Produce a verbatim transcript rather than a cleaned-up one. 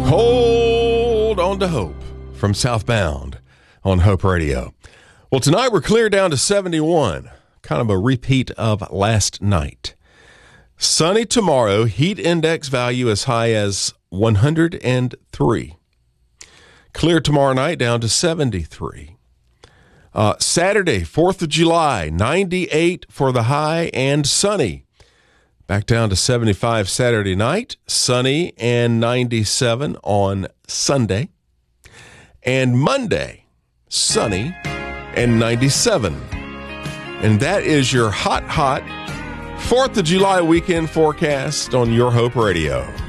Hold on to hope from Southbound on Hope Radio. Well, tonight we're clear down to seventy-one, kind of a repeat of last night. Sunny tomorrow, heat index value as high as one hundred three. Clear tomorrow night down to seventy-three. Uh, Saturday, fourth of July, ninety-eight for the high and sunny. Back down to seventy-five Saturday night, sunny and ninety-seven on Sunday. And Monday, sunny and ninety-seven. And that is your hot, hot fourth of July weekend forecast on Your Hope Radio.